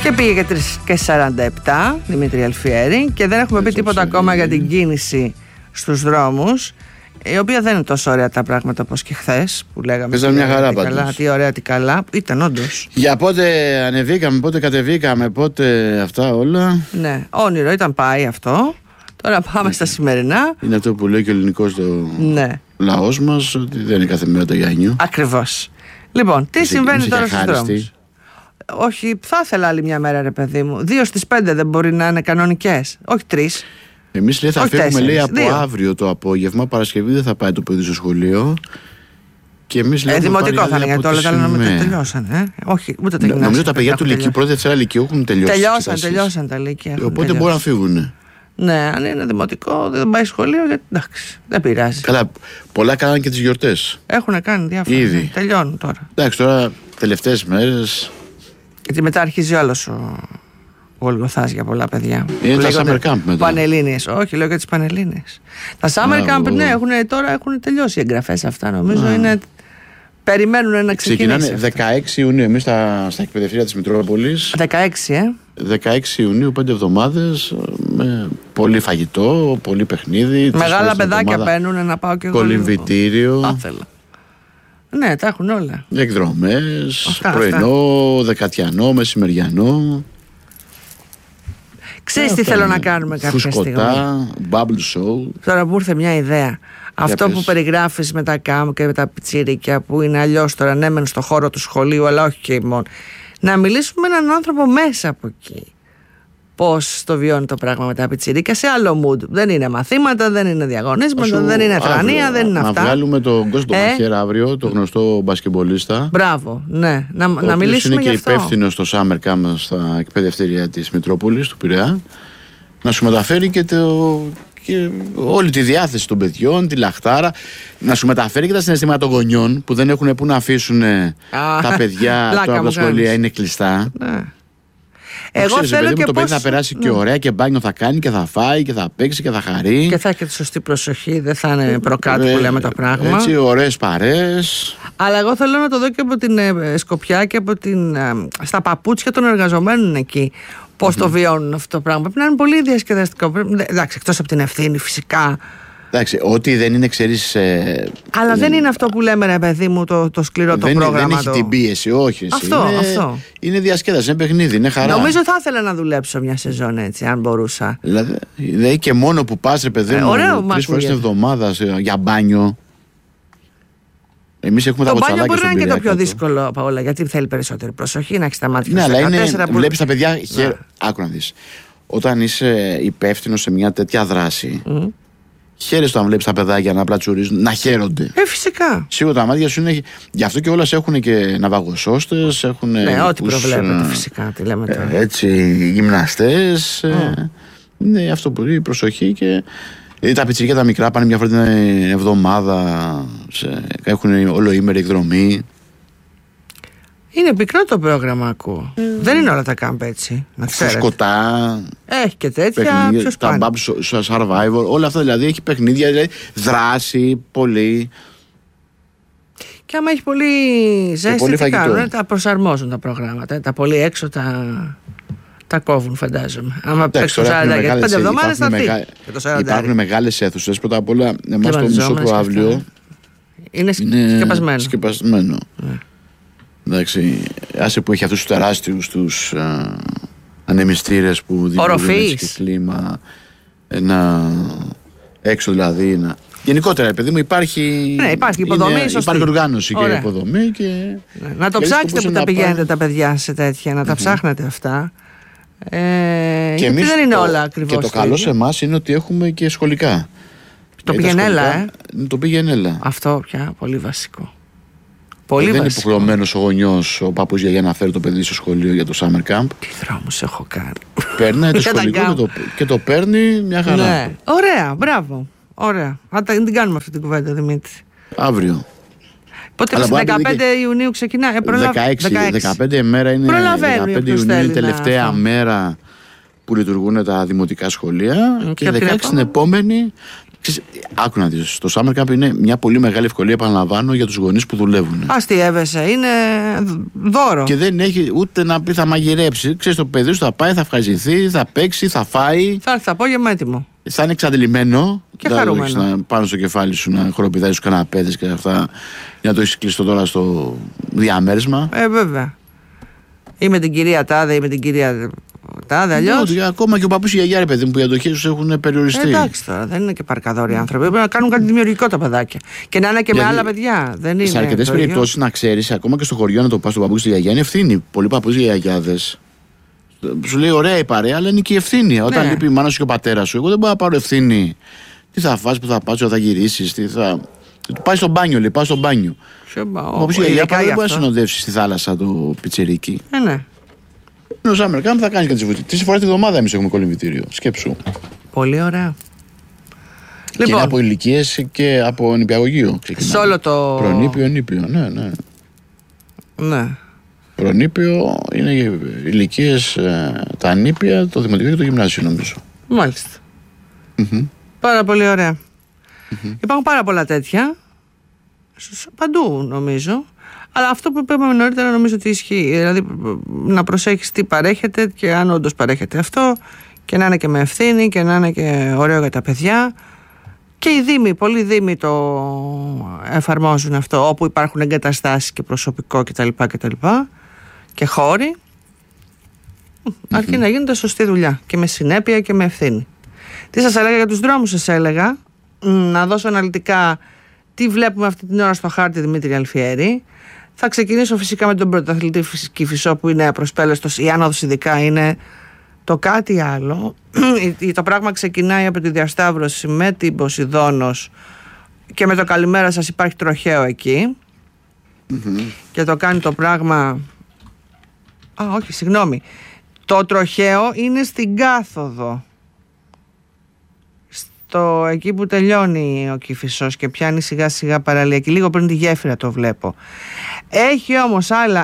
Και πήγε για 3:47 Δημήτρη Αλφιέρη. Και δεν έχουμε πει τίποτα ακόμα για την κίνηση στους δρόμους, η οποία δεν είναι τόσο ωραία τα πράγματα όπως και χθες που λέγαμε. Παίζαμε μια χαρά πάντως. Τι ωραία, τι καλά. Ήταν όντως. Για πότε ανεβήκαμε, πότε κατεβήκαμε, πότε αυτά όλα. Ναι, όνειρο ήταν, πάει αυτό. Τώρα πάμε στα σημερινά. Είναι αυτό που λέει και ο ελληνικός λαός μας, ότι δεν είναι κάθε μέρα το Γιάννιο. Ακριβώς. Λοιπόν, τι συμβαίνει τώρα στους δρόμους? Όχι, θα ήθελα άλλη μια μέρα, ρε παιδί μου. 2 στις 5 δεν μπορεί να είναι κανονικές? Όχι 3. Εμείς λέει θα φύγουμε 4, λέει από 2. αύριο το απόγευμα. Παρασκευή δεν θα πάει το παιδί στο σχολείο. Και εμείς λέει. Δημοτικό θα είναι, γιατί όλα τα άλλα τελειώσαν. Όχι, ούτε τα γυμνάσια. Νομίζω τα παιδιά του Λυκείου, πρώτη Δευτέρα Λυκείου έχουν τελειώσει. Τελειώσαν τα Λυκεία. Οπότε μπορούν να φύγουν. Ναι, αν είναι δημοτικό, δεν πάει σχολείο, γιατί εντάξει, δεν πειράζει. Καλά, πολλά κάνανε και τις γιορτές. Έχουν κάνει διάφορα. Ήδη. Τελειώνουν τώρα. Εντάξει, τώρα τελευταίες μέρες. Γιατί μετά αρχίζει όλος ο Γολγοθάς για πολλά παιδιά. Είναι τα summer camp μετά. Πανελλήνιες. Όχι, λέω για τις Πανελλήνιες. Τα summer camp, ναι, τώρα έχουν τελειώσει οι εγγραφές αυτά. Νομίζω είναι. Περιμένουν να ξεκινήσει. Ξεκινάνε 16 Ιουνίου. Εμείς στα εκπαιδευτήρια της Μητρόπολης. 16, 16 Ιουνίου, 5 εβδομάδες. Με πολύ φαγητό, πολύ παιχνίδι. Μεγάλα παιδάκια παίρνουν να πάω και εγώ. Κολυμβητήριο. Ναι, τα έχουν όλα. Εκδρομές, πρωινό, δεκατιανό, μεσημεριανό. Ξέρεις τι θέλω να κάνουμε κάποια στιγμή? Φουσκωτά, bubble show. Τώρα μου ήρθε μια ιδέα. Αυτό που περιγράφεις με τα κάμπ και με τα πιτσίρικια, που είναι αλλιώς τώρα, ναι μεν στο χώρο του σχολείου, αλλά όχι και μόνο. Να μιλήσουμε με έναν άνθρωπο μέσα από εκεί. Πώς το βιώνει το πράγμα με τα πιτσιρίκια σε άλλο mood. Δεν είναι μαθήματα, δεν είναι διαγωνίσματα, δεν είναι θρανία, δεν είναι αυτά. Να βγάλουμε τον Κώστο Μαχαίρα αύριο, τον γνωστό μπασκεμπολίστα. Μπράβο, ναι. Να μιλήσουμε είναι γι' και αυτό. υπεύθυνος στο Summer Camp στα εκπαιδευτήρια της Μητρόπολης, του Πειραιά. Να σου μεταφέρει και όλη τη διάθεση των παιδιών, τη λαχτάρα. Να σου μεταφέρει και τα συναισθήματα των γονιών που δεν έχουν που να αφήσουν τα παιδιά τώρα από τα σχολεία, είναι κλειστά. Ναι. Εγώ θέλω και το παιδί θα περάσει και ωραία και μπάνιο θα κάνει και θα φάει και θα παίξει και θα χαρεί. Και θα έχει τη σωστή προσοχή, δεν θα είναι προκάτω που λέμε το πράγμα. Έτσι, ωραίες παρέες. Αλλά εγώ θέλω να το δω και από την σκοπιά και από στα παπούτσια των εργαζομένων εκεί. Πώς το βιώνουν αυτό το πράγμα. Πρέπει να είναι πολύ διασκεδαστικό. Εντάξει, εκτός από την ευθύνη φυσικά. Εντάξει, ό,τι δεν είναι, ξέρεις. Αλλά δεν είναι αυτό που λέμε, ρε παιδί μου, το σκληρό το πρόγραμμα. Δεν έχει την πίεση, όχι. Αυτό. Είναι διασκέδαση, είναι παιχνίδι, είναι χαρά. Νομίζω θα ήθελα να δουλέψω μια σεζόν έτσι, αν μπορούσα. Δηλαδή και μόνο που πας, ρε παιδί μου, 3 φορές την εβδομάδα για μπάνιο. Εμείς έχουμε τα μποτσαλάκια. Το μπάνιο μπορεί να είναι και το πιο κάτω. δύσκολο από όλα, γιατί θέλει περισσότερη προσοχή, να έχεις τα μάτια. Ναι, αλλά βλέπεις τα παιδιά. Άκου να δεις. Όταν είσαι υπεύθυνος σε μια τέτοια δράση. Χαίρεσαι αν βλέπεις τα παιδάκια να πλατσουρίζουν, να χαίρονται. Φυσικά. Σίγουρα τα μάτια σου είναι. Γι' αυτό και όλες έχουν και ναυαγοσώστες, έχουν. Ναι, ό,τι προβλέπετε φυσικά. Τι λέμε τώρα. Έτσι, γυμναστές. Ναι, αυτό που η προσοχή και. Τα πιτσιρίκια τα μικρά πάνε μια φορά την εβδομάδα. Έχουν ολοήμερη εκδρομή. Είναι πικρό το πρόγραμμα, ακούω. Δεν είναι όλα τα κάμπ έτσι. Να ξέρετε. Φουσκωτά. Έχει και τέτοια. Τα bubble survivor. Όλα αυτά δηλαδή έχει παιχνίδια, δηλαδή δράση, πολύ. Και άμα έχει πολύ ζέστη, τι κάνουν, τα προσαρμόζουν τα προγράμματα. Τα πολύ έξω τα κόβουν, φαντάζομαι. Άμα παίξουν 45 εβδομάδες θα φύγει. Υπάρχουν μεγάλες αίθουσες. Πρώτα απ' όλα, εμάς το μισό προαύλιο είναι σκεπασμένο. Εντάξει, άσε που έχει αυτούς τους τεράστιους τους ανεμιστήρες που δημιουργούν και κλίμα. Έξω δηλαδή. Γενικότερα, παιδί μου, υπάρχει. Ναι, υπάρχει υποδομή. Υπάρχει οργάνωση και υποδομή. Να το ψάξετε που τα πηγαίνετε τα παιδιά σε τέτοια, να τα ψάχνετε αυτά. Γιατί δεν είναι όλα ακριβώς. Και το καλό σε εμάς είναι ότι έχουμε και σχολικά. Το πηγενέλα, Το πηγενέλα. Αυτό πια πολύ βασικό. Δεν είναι υποχρεωμένος ο γονιός, ο παππούς για να φέρει το παιδί στο σχολείο για το summer camp. Τι δρόμους έχω κάνει. Περνάει το σχολικό και το παίρνει μια χαρά. Ναι. Ωραία, μπράβο. Ωραία. Θα την κάνουμε αυτή την κουβέντα, Δημήτρη. Αύριο. Πότε 15 Ιουνίου ξεκινάει. 15 μέρα είναι. 15 Ιουνίου είναι η τελευταία μέρα που λειτουργούν τα δημοτικά σχολεία. Και 16 την επόμενη. Άκου να δεις, το summer camp είναι μια πολύ μεγάλη ευκολία, επαναλαμβάνω, για τους γονείς που δουλεύουν. Αστείευεσαι, είναι δώρο. Και δεν έχει ούτε να πει θα μαγειρέψει. Ξέρεις, το παιδί σου θα πάει, θα ευχαριστηθεί, θα παίξει, θα φάει. Θα έρθει το απόγευμα έτοιμο. Θα είναι εξαντλημένο. Και χαρούμενο. Πάνω στο κεφάλι σου να χοροπηδάει στους καναπέδες και αυτά. Για να το έχεις κλειστό τώρα στο διαμέρισμα. Βέβαια. Ή με την κυρία Τάδε ή με την κυρία Τάδε, αλλιώς. Ακόμα και ο παππούς και η γιαγιά, ρε παιδί μου, που οι αντοχές τους έχουν περιοριστεί. Εντάξει τώρα, δεν είναι και παρκαδόροι άνθρωποι. Πρέπει να κάνουν κάτι δημιουργικό τα παιδάκια. Και να είναι και με άλλα παιδιά. Δεν είναι. Σε αρκετές περιπτώσεις, να ξέρεις, ακόμα και στο χωριό να το πας στον παππού και στη γιαγιά είναι ευθύνη. Πολλοί παππούς και γιαγιάδες. Σου λέει ωραία η παρέα, αλλά είναι και η ευθύνη. Όταν λείπει η μάνα σου και ο πατέρας σου, εγώ δεν μπορώ να πάρω ευθύνη. Τι θα φας, που θα πας, θα γυρίσεις, τι θα. Πάει στο μπάνιο, λέει, πάει στο μπάνιο. Όπως η γιαγιά δεν μπορεί να συνοδεύσει στη θάλασσα το πιτσιρίκι. Ναι. Ο summer camp θα κάνει και τις φορές τη βδομάδα εμείς έχουμε κολυμβητήριο. Σκέψου. Πολύ ωραία. Και είναι από ηλικίες και από νηπιαγωγείο. Σε όλο το. Προνήπιο, νήπιο, ναι. Ναι. Προνήπιο είναι ηλικίες τα νήπια, το δημοτικό και το γυμνάσιο, νομίζω. Μάλιστα. Πάρα πολύ ωραία. Υπάρχουν πάρα πολλά τέτοια. Παντού, νομίζω. Αλλά αυτό που είπαμε νωρίτερα νομίζω ότι ισχύει. Δηλαδή να προσέχεις τι παρέχεται και αν όντως παρέχεται αυτό, και να είναι και με ευθύνη και να είναι και ωραίο για τα παιδιά. Και οι δήμοι, πολλοί δήμοι το εφαρμόζουν αυτό, όπου υπάρχουν εγκαταστάσεις και προσωπικό κτλ. Και χώροι. Αρκεί να γίνεται σωστή δουλειά και με συνέπεια και με ευθύνη. Τι σας έλεγα για τους δρόμους, σας έλεγα να δώσω αναλυτικά τι βλέπουμε αυτή την ώρα στο χάρτη, Δημήτρη Αλφιέρη. Θα ξεκινήσω φυσικά με τον πρωταθλητή Κηφισό, που είναι απροσπέλαστος. Η άνοδος ειδικά είναι το κάτι άλλο. Το πράγμα ξεκινάει από τη διασταύρωση με την Ποσειδώνος και με το καλημέρα σας, υπάρχει τροχαίο εκεί. Και το κάνει το πράγμα. Όχι, συγγνώμη. Το τροχαίο είναι στην κάθοδο. Εκεί που τελειώνει ο Κηφισός και πιάνει σιγά σιγά παραλία, και λίγο πριν τη γέφυρα το βλέπω. Έχει όμως άλλα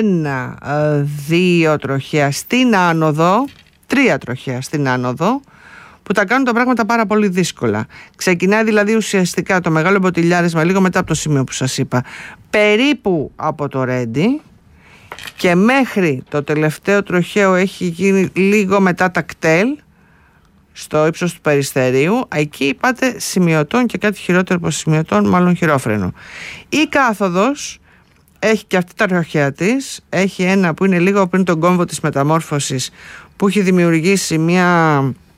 1-2 τροχαία στην άνοδο, 3 τροχαία στην άνοδο, που τα κάνουν τα πράγματα πάρα πολύ δύσκολα. Ξεκινάει δηλαδή ουσιαστικά το μεγάλο μποτιλιάρισμα λίγο μετά από το σημείο που σας είπα, περίπου από το Ρέντι, και μέχρι το τελευταίο τροχαίο έχει γίνει λίγο μετά τα κτέλ, στο ύψος του Περιστερίου. Εκεί πάτε σημειωτών και κάτι χειρότερο από σημειωτών, μάλλον χειρόφρενο. Η κάθοδος έχει και αυτή τα τροχαία της. Έχει ένα που είναι λίγο πριν τον κόμβο της μεταμόρφωσης, που έχει δημιουργήσει μια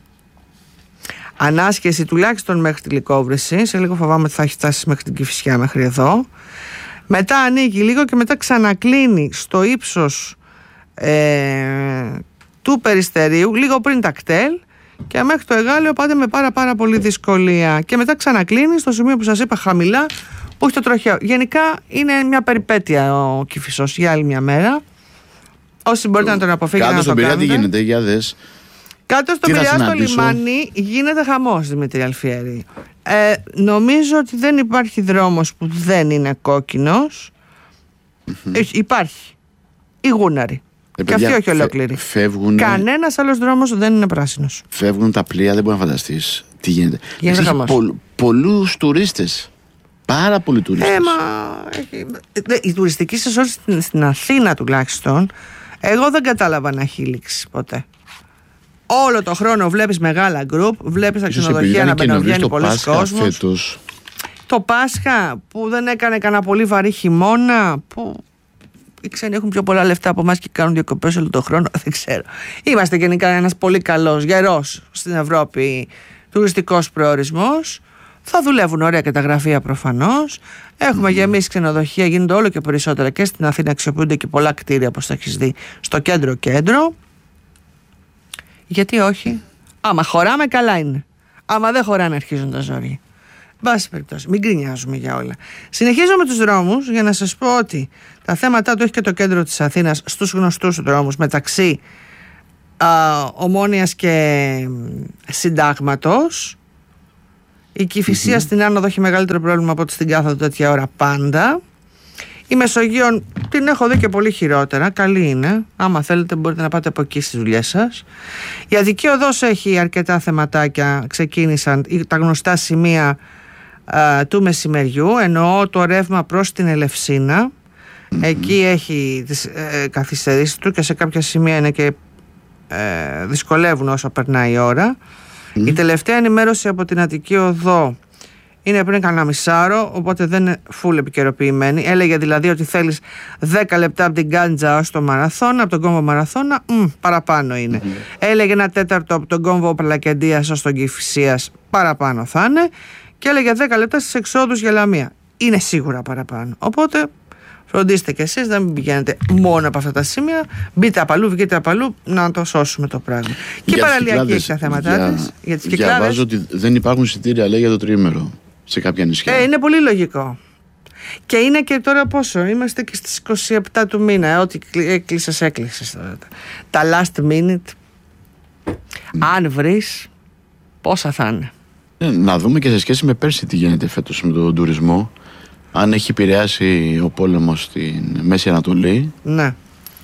ανάσχεση τουλάχιστον μέχρι τη Λυκόβρηση. Σε λίγο φοβάμαι ότι θα έχει φτάσει μέχρι την Κηφισιά, μέχρι εδώ. Μετά ανοίγει λίγο και μετά ξανακλίνει στο ύψος του Περιστερίου, λίγο πριν τα κτέλ, και μέχρι το Εγάλεο πάτε με πάρα πολύ δυσκολία. Και μετά ξανακλίνει στο σημείο που σας είπα, χαμηλά, που έχει το τροχαίο. Γενικά είναι μια περιπέτεια ο Κηφισός για άλλη μια μέρα. Όσοι μπορείτε να τον αποφύγετε, να το κάνετε. Κάτω στον Πειραιά τι γίνεται, για δες. Κάτω στον Πειραιά στο λιμάνι γίνεται χαμός, Δημήτρη Αλφιέρη. Νομίζω ότι δεν υπάρχει δρόμος που δεν είναι κόκκινος. Υπάρχει η Γούναρη. Και αυτή όχι ολόκληρη. Κανένας άλλος δρόμος δεν είναι πράσινος. Φεύγουν τα πλοία, δεν μπορεί να φανταστείς τι γίνεται. Έχει πολλούς τουρίστες. Πάρα πολλοί τουρίστες. Η τουριστική σεζόν στην Αθήνα τουλάχιστον, εγώ δεν κατάλαβα να έχει λήξει ποτέ. Όλο το χρόνο βλέπεις μεγάλα γκρουπ, βλέπεις τα ξενοδοχεία να μπαινοβγαίνει πολλοί κόσμος. Το Πάσχα που δεν έκανε κανένα πολύ βαρύ χειμώνα, που οι ξένοι έχουν πιο πολλά λεφτά από εμάς και κάνουν διακοπές όλο τον χρόνο, δεν ξέρω. Είμαστε γενικά ένας πολύ καλός, γερός στην Ευρώπη τουριστικός προορισμός. Θα δουλεύουν ωραία και τα γραφεία προφανώς. Έχουμε γεμίσει ξενοδοχεία, γίνονται όλο και περισσότερα και στην Αθήνα, αξιοποιούνται και πολλά κτίρια, όπως θα έχεις δει, στο κέντρο. Γιατί όχι? Άμα χωράμε, καλά είναι. Άμα δεν χωράνε, αρχίζουν τα ζόρια. Βάση περιπτώσει, μην γκρινιάζουμε για όλα. Συνεχίζω με τους δρόμους για να σας πω ότι τα θέματα του έχει και το κέντρο της Αθήνας στους γνωστούς δρόμους μεταξύ Ομόνιας και Συντάγματος. Η Κηφισία στην άνοδο έχει μεγαλύτερο πρόβλημα από ό,τι στην κάθοδο τέτοια ώρα πάντα. Η Μεσογείο την έχω δει και πολύ χειρότερα. Καλή είναι. Άμα θέλετε μπορείτε να πάτε από εκεί στις δουλειές σας. Η Αττική Οδός έχει αρκετά θεματάκια. Ξεκίνησαν τα γνωστά σημεία του μεσημεριού. Εννοώ το ρεύμα προς την Ελευσίνα. Εκεί έχει τις καθυστερήσεις του και σε κάποια σημεία είναι και δυσκολεύουν όσο περνάει η ώρα. Η τελευταία ενημέρωση από την Αττική Οδό είναι πριν κανένα μισάρο, οπότε δεν είναι full επικαιροποιημένη. Έλεγε δηλαδή ότι θέλεις 10 λεπτά από την Κάντζα ως το Μαραθώνα, από τον κόμβο Μαραθώνα, παραπάνω είναι. Έλεγε 1/4 από τον κόμβο Πλακεντίας ως τον Κηφισίας, παραπάνω θα είναι. Και έλεγε 10 λεπτά στις εξόδους για Λαμία. Είναι σίγουρα παραπάνω. Οπότε φροντίστε κι εσείς να μην πηγαίνετε μόνο από αυτά τα σημεία. Μπείτε απαλού, βγείτε απαλού, να το σώσουμε το πράγμα. Και η παραλιακή έχει τα θέματα της. Για τις Κυκλάδες. Διαβάζω ότι δεν υπάρχουν εισιτήρια, λέει, για το τριήμερο σε κάποια νησιά. Είναι πολύ λογικό. Και είναι και τώρα πόσο, είμαστε και στις 27 του μήνα. Ό,τι έκλεισες. Τα last minute, αν βρεις, πόσα θα είναι. Να δούμε και σε σχέση με πέρσι τι γίνεται φέτος με τον τουρισμό. Αν έχει επηρεάσει ο πόλεμος στην Μέση Ανατολή. Ναι.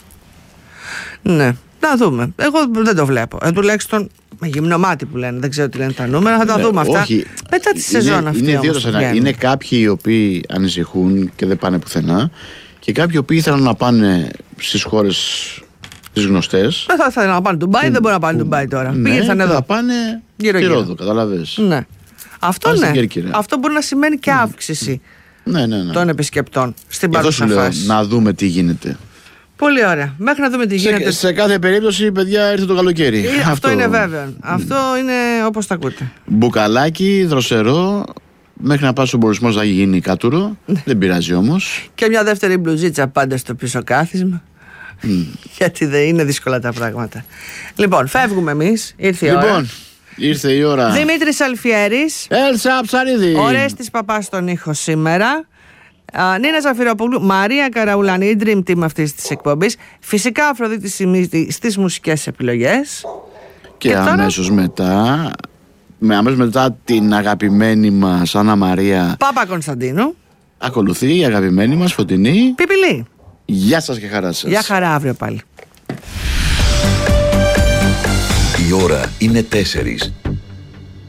Να δούμε. Εγώ δεν το βλέπω. Τουλάχιστον με γυμνομάτι που λένε. Δεν ξέρω τι λένε τα νούμερα. Θα τα δούμε αυτά. Όχι. Μετά τη σεζόν αυτή. Είναι κάποιοι οι οποίοι ανησυχούν και δεν πάνε πουθενά. Και κάποιοι οι οποίοι ήθελαν να πάνε στις χώρες τις γνωστές. Δεν θα ήθελαν να πάνε Ντουμπάι, δεν μπορούν να πάνε Ντουμπάι τώρα. Πήγαιναν εδώ. Θα πάνε γύρω-γύρω. Καταλαβες. Ναι. Αυτό μπορεί να σημαίνει και αύξηση των επισκεπτών στην παρούσα φάση. Να δούμε τι γίνεται. Πολύ ωραία. Μέχρι να δούμε τι γίνεται. Σε κάθε περίπτωση, παιδιά, ήρθε το καλοκαίρι. Αυτό είναι βέβαιο. Αυτό είναι όπως τα ακούτε. Μπουκαλάκι, δροσερό. Μέχρι να πάει στον προορισμός να γίνει κάτουρο. Δεν πειράζει όμως. Και μια δεύτερη μπλουζίτσα πάντα στο πίσω κάθισμα. Γιατί δεν είναι δύσκολα τα πράγματα. Λοιπόν, φεύγουμε εμείς. Ήρθε η ώρα. Ήρθε η ώρα. Δημήτρης Αλφιέρης. Έλσα Ψαρίδη. Ορέστης Παπάς στον ήχο σήμερα. Νίνα Ζαφυροπούλου, Μαρία Καραουλανή, η Dream Team αυτής της εκπομπής. Φυσικά Αφροδίτη Σιμίτη στις μουσικές επιλογές. Και αμέσως μετά, την αγαπημένη μας Άννα Μαρία Πάπα Κωνσταντίνου. Ακολουθεί η αγαπημένη μας Φωτεινή Πιπιλή. Γεια σας και χαρά σας. Γεια χαρά, αύριο πάλι. Η ώρα είναι 4.